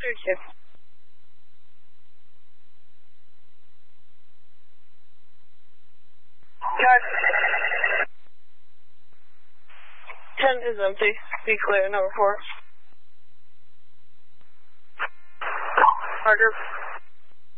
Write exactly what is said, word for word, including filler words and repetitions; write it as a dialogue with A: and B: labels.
A: three two. Got ten is empty. Be clear, number four. Marker.